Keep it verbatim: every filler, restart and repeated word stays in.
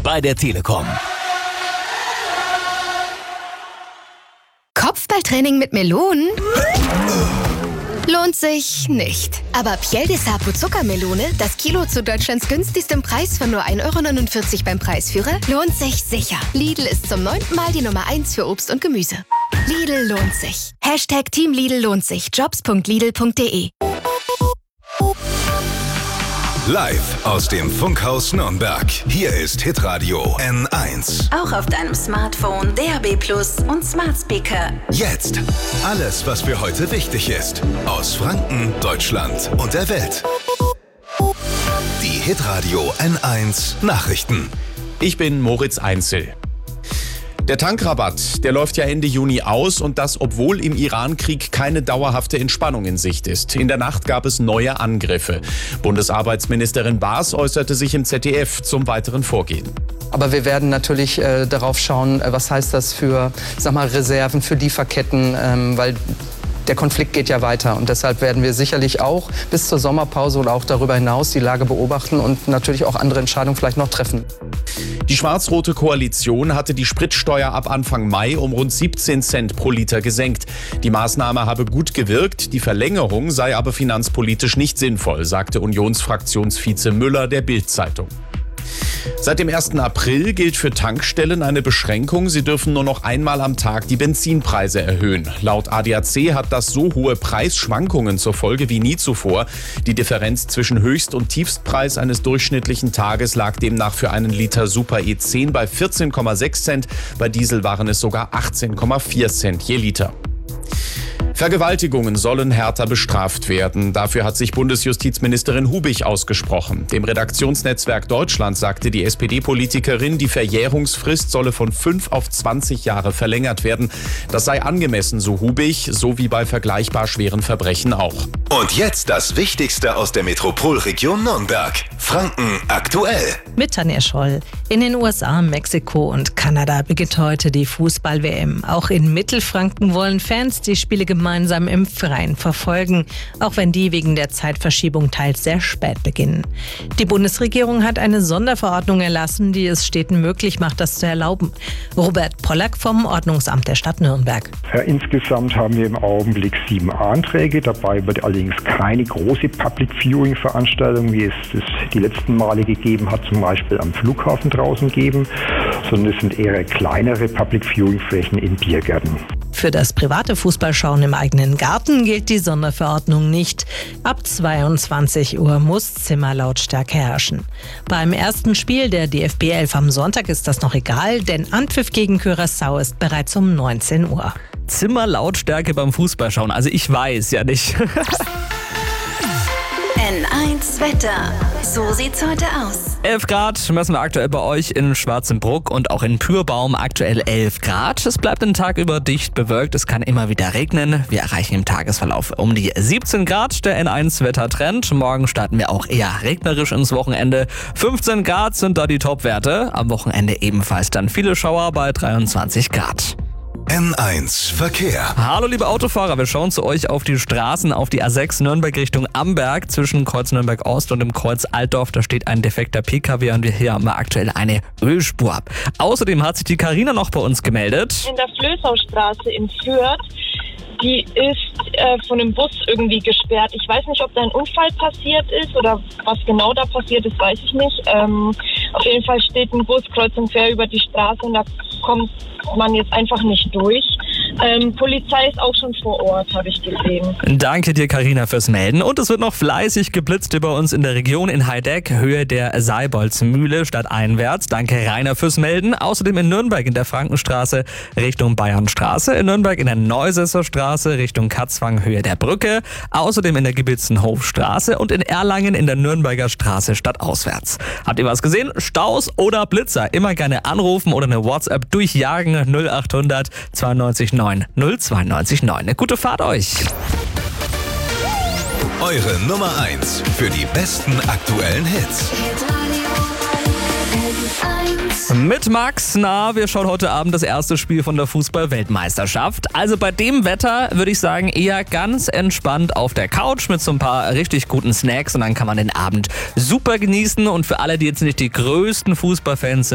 bei der Telekom. Kopfballtraining mit Melonen? Lohnt sich nicht. Aber Piel de Sapo Zuckermelone, das Kilo zu Deutschlands günstigstem Preis von nur ein Euro neunundvierzig beim Preisführer, lohnt sich sicher. Lidl ist zum neunten Mal die Nummer eins für Obst und Gemüse. Lidl lohnt sich. Hashtag Team Lidl lohnt sich. jobs punkt lidl punkt de. Live aus dem Funkhaus Nürnberg. Hier ist Hitradio N eins. Auch auf deinem Smartphone, D A B Plus und Smart Speaker. Jetzt alles, was für heute wichtig ist. Aus Franken, Deutschland und der Welt. Die Hitradio N eins Nachrichten. Ich bin Moritz Einzel. Der Tankrabatt, der läuft ja Ende Juni aus und das, obwohl im Iran-Krieg keine dauerhafte Entspannung in Sicht ist. In der Nacht gab es neue Angriffe. Bundesarbeitsministerin Baas äußerte sich im Z D F zum weiteren Vorgehen. Aber wir werden natürlich äh, darauf schauen, äh, was heißt das für, sag mal, Reserven, für Lieferketten, ähm, weil der Konflikt geht ja weiter und deshalb werden wir sicherlich auch bis zur Sommerpause und auch darüber hinaus die Lage beobachten und natürlich auch andere Entscheidungen vielleicht noch treffen. Die schwarz-rote Koalition hatte die Spritsteuer ab Anfang Mai um rund siebzehn Cent pro Liter gesenkt. Die Maßnahme habe gut gewirkt, die Verlängerung sei aber finanzpolitisch nicht sinnvoll, sagte Unionsfraktionsvize Müller der Bild-Zeitung. Seit dem ersten April gilt für Tankstellen eine Beschränkung. Sie dürfen nur noch einmal am Tag die Benzinpreise erhöhen. Laut A D A C hat das so hohe Preisschwankungen zur Folge wie nie zuvor. Die Differenz zwischen Höchst- und Tiefstpreis eines durchschnittlichen Tages lag demnach für einen Liter Super E zehn bei vierzehn Komma sechs Cent. Bei Diesel waren es sogar achtzehn Komma vier Cent je Liter. Vergewaltigungen sollen härter bestraft werden. Dafür hat sich Bundesjustizministerin Hubich ausgesprochen. Dem Redaktionsnetzwerk Deutschland sagte die S P D-Politikerin, die Verjährungsfrist solle von fünf auf zwanzig Jahre verlängert werden. Das sei angemessen, so Hubich, so wie bei vergleichbar schweren Verbrechen auch. Und jetzt das Wichtigste aus der Metropolregion Nürnberg. Franken aktuell. Mit Tanja Scholl. In den U S A, Mexiko und Kanada beginnt heute die Fußball-W M. Auch in Mittelfranken wollen Fans die Spiele gemeinsam im Freien verfolgen, auch wenn die wegen der Zeitverschiebung teils sehr spät beginnen. Die Bundesregierung hat eine Sonderverordnung erlassen, die es Städten möglich macht, das zu erlauben. Robert Pollack vom Ordnungsamt der Stadt Nürnberg. Ja, insgesamt haben wir im Augenblick sieben Anträge. Dabei wird allerdings keine große Public-Viewing-Veranstaltung, wie es das die letzten Male gegeben hat, zum Beispiel am Flughafen draußen geben, sondern es sind eher kleinere Public-Viewing-Flächen in Biergärten. Für das private Fußballschauen im eigenen Garten gilt die Sonderverordnung nicht. Ab zweiundzwanzig Uhr muss Zimmerlautstärke herrschen. Beim ersten Spiel der D F B elf am Sonntag ist das noch egal, denn Anpfiff gegen Curaçao ist bereits um neunzehn Uhr. Zimmerlautstärke beim Fußballschauen, also ich weiß ja nicht. N eins Wetter. So sieht's heute aus. elf Grad messen wir aktuell bei euch in Schwarzenbruck und auch in Pürbaum aktuell elf Grad. Es bleibt den Tag über dicht bewölkt, es kann immer wieder regnen. Wir erreichen im Tagesverlauf um die siebzehn Grad, der N eins Wettertrend. Morgen starten wir auch eher regnerisch ins Wochenende. fünfzehn Grad sind da die Topwerte. Am Wochenende ebenfalls dann viele Schauer bei dreiundzwanzig Grad. N eins Verkehr. Hallo liebe Autofahrer, wir schauen zu euch auf die Straßen, auf die A sechs Nürnberg Richtung Amberg zwischen Kreuz Nürnberg Ost und dem Kreuz Altdorf. Da steht ein defekter P K W und wir hier haben aktuell eine Ölspur. Außerdem hat sich die Carina noch bei uns gemeldet. In der Flößaustraße in Fürth, die ist äh, von einem Bus irgendwie gesperrt. Ich weiß nicht, ob da ein Unfall passiert ist oder was genau da passiert ist, weiß ich nicht. Ähm, auf jeden Fall steht ein Bus kreuz und quer über die Straße und da kommt man jetzt einfach nicht durch. Ähm, Polizei ist auch schon vor Ort, habe ich gesehen. Danke dir, Carina, fürs Melden. Und es wird noch fleißig geblitzt über uns in der Region in Heideck, Höhe der Seibolzmühle, stadteinwärts. Danke, Rainer, fürs Melden. Außerdem in Nürnberg in der Frankenstraße Richtung Bayernstraße, in Nürnberg in der Neusässer Straße Richtung Katzwang, Höhe der Brücke. Außerdem in der Gebitzenhofstraße und in Erlangen in der Nürnberger Straße stadtauswärts. Habt ihr was gesehen? Staus oder Blitzer? Immer gerne anrufen oder eine WhatsApp durchjagen. null acht hundert zweiundneunzig neun null zweiundneunzig neun. Eine gute Fahrt euch. Eure Nummer eins für die besten aktuellen Hits. Mit Max, na, wir schauen heute Abend das erste Spiel von der Fußball-Weltmeisterschaft. Also bei dem Wetter würde ich sagen, eher ganz entspannt auf der Couch mit so ein paar richtig guten Snacks und dann kann man den Abend super genießen. Und für alle, die jetzt nicht die größten Fußballfans sind,